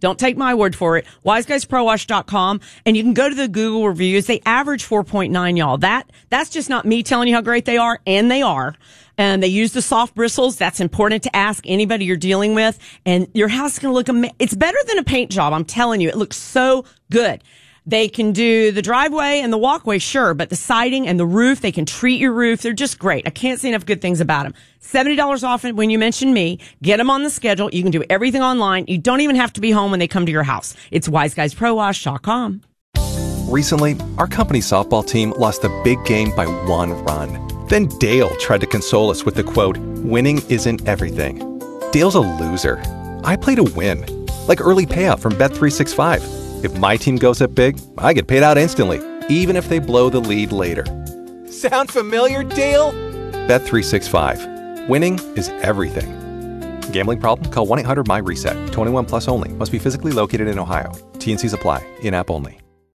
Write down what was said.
Don't take my word for it. WiseGuysProWash.com, and you can go to the Google reviews. They average 4.9, y'all. That's just not me telling you how great they are, and they are. And they use the soft bristles. That's important to ask anybody you're dealing with. And your house is going to look amazing. It's better than a paint job. I'm telling you, it looks so good. They can do the driveway and the walkway, sure, but the siding and the roof, they can treat your roof. They're just great. I can't say enough good things about them. $70 off when you mention me. Get them on the schedule. You can do everything online. You don't even have to be home when they come to your house. It's WiseGuysProWash.com. Recently, our company's softball team lost a big game by 1 run. Then Dale tried to console us with the quote, "Winning isn't everything." Dale's a loser. I play to win, like early payout from Bet365. If my team goes up big, I get paid out instantly, even if they blow the lead later. Sound familiar, Dale? Bet365. Winning is everything. Gambling problem? Call 1-800-MY-RESET. 21 plus only. Must be physically located in Ohio. T&Cs apply. In-app only.